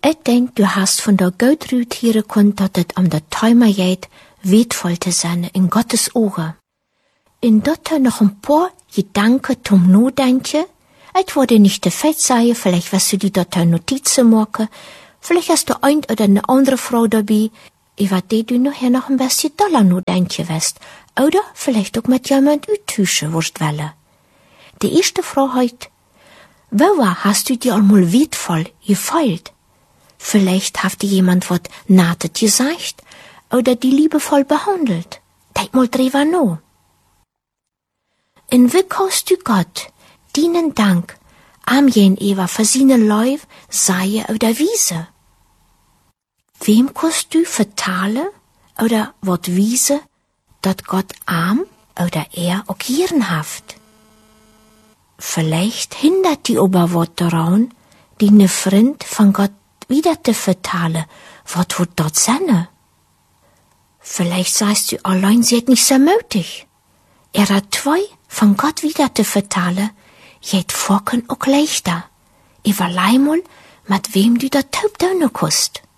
Ich denk, du hast von der Gertrud hier gekonnt, dat het am der Timer geht, wertvoll te zijn in Gottes Ohren. In dat noch ein paar Gedanken zum Nachdenken. Ich würde nicht te fett sein, vielleicht wirst du dir dort Notizen machen, vielleicht hast du ein oder eine andere Frau dabei, über die du nachher noch ein bisschen doller nachdenken wirst, oder vielleicht auch mit jemand uttauschen wirst wollen. Die erste Frage heute: Wo hast du dir einmal wertvoll gefeilt? Vielleicht hat dir jemand was Nates gesagt oder die liebevoll behandelt. Denk mal drüber nach. In wie kannst du Gott deinen Dank am gegenüber für seine Leib sagen oder wiesen? Wem kannst du vertalen oder wat wiesen, dat Gott arm oder auch gern haft? Vielleicht hindert die aber wat daran, die ne Freund von Gott wieder zu vertalen, wat wird dort sein? Vielleicht sagst du allein, sie hat nicht so möglich. Hat zwei von Gott wieder zu vertalen, geht vorken auch leichter. Überlei mal, mit wem du da taub kannst.